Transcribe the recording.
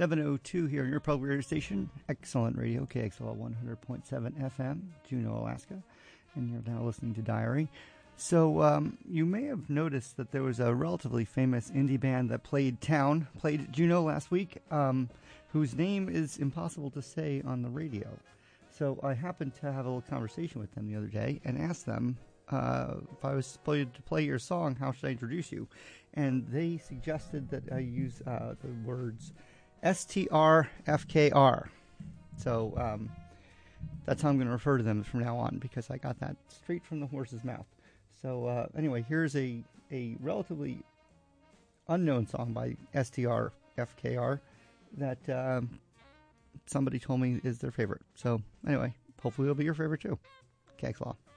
7:02 here on your public radio station. Excellent radio, KXL 100.7 FM, Juneau, Alaska. And you're now listening to Diary. So you may have noticed that there was a relatively famous indie band that played at Juneau last week, whose name is impossible to say on the radio. So I happened to have a little conversation with them the other day and asked them if I was supposed to play your song, how should I introduce you? And they suggested that I use the words STRFKR. So that's how I'm going to refer to them from now on, because I got that straight from the horse's mouth. So anyway, here's a relatively unknown song by STRFKR that somebody told me is their favorite. So anyway, hopefully it'll be your favorite too. KXLaw.